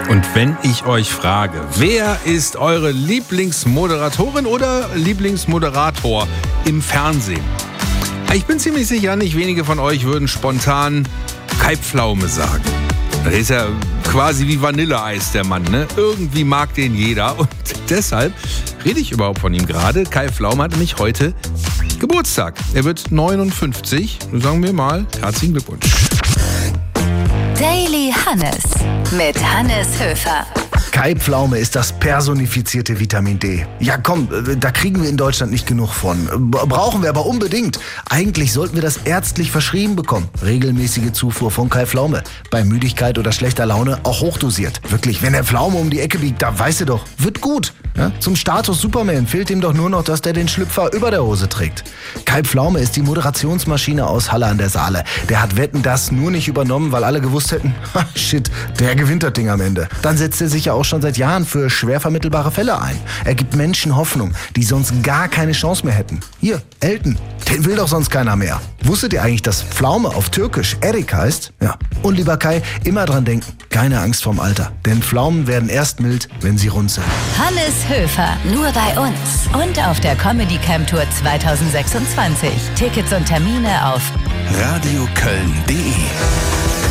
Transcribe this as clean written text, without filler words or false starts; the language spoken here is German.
Und wenn ich euch frage, wer ist eure Lieblingsmoderatorin oder Lieblingsmoderator im Fernsehen? Ich bin ziemlich sicher, nicht wenige von euch würden spontan Kai Pflaume sagen. Das ist ja quasi wie Vanilleeis, der Mann, ne? Irgendwie mag den jeder und deshalb rede ich überhaupt von ihm gerade. Kai Pflaume hat nämlich heute Geburtstag. Er wird 59. Sagen wir mal, herzlichen Glückwunsch. Daily Hannes mit Hannes Höfer. Kai Pflaume ist das personifizierte Vitamin D. Ja komm, da kriegen wir in Deutschland nicht genug von. Brauchen wir aber unbedingt. Eigentlich sollten wir das ärztlich verschrieben bekommen. Regelmäßige Zufuhr von Kai Pflaume. Bei Müdigkeit oder schlechter Laune auch hochdosiert. Wirklich, wenn der Pflaume um die Ecke biegt, da weißt du doch, wird gut. Ja? Zum Status Superman fehlt ihm doch nur noch, dass der den Schlüpfer über der Hose trägt. Kai Pflaume ist die Moderationsmaschine aus Halle an der Saale. Der hat Wetten, das nur nicht übernommen, weil alle gewusst hätten, shit, der gewinnt das Ding am Ende. Dann setzt er sich ja auch schon seit Jahren für schwer vermittelbare Fälle ein. Er gibt Menschen Hoffnung, die sonst gar keine Chance mehr hätten. Hier, Elton, den will doch sonst keiner mehr. Wusstet ihr eigentlich, dass Pflaume auf Türkisch Erik heißt? Ja. Und lieber Kai, immer dran denken, keine Angst vorm Alter. Denn Pflaumen werden erst mild, wenn sie rund sind. Hannes Höfer, nur bei uns und auf der Comedy Camp Tour 2026. Tickets und Termine auf radioköln.de